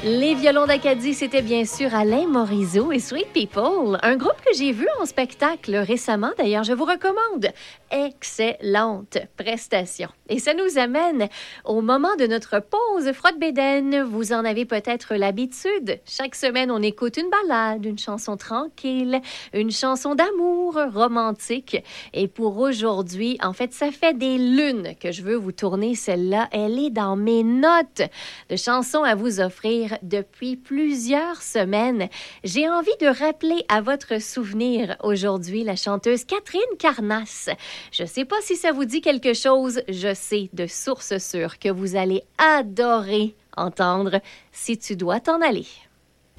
Les violons d'Acadie, c'était bien sûr Alain Morisot et Sweet People, un groupe que j'ai vu en spectacle récemment. D'ailleurs, je vous recommande. Excellente prestation. Et ça nous amène au moment de notre pause frotte-bédaine. Vous en avez peut-être l'habitude. Chaque semaine, on écoute une ballade, une chanson tranquille, une chanson d'amour romantique. Et pour aujourd'hui, en fait, ça fait des lunes que je veux vous tourner celle-là. Elle est dans mes notes de chansons à vous offrir depuis plusieurs semaines. J'ai envie de rappeler à votre souvenir aujourd'hui la chanteuse Catherine Carnasse. Je ne sais pas si ça vous dit quelque chose. Je sais de source sûre que vous allez adorer entendre « Si tu dois t'en aller ».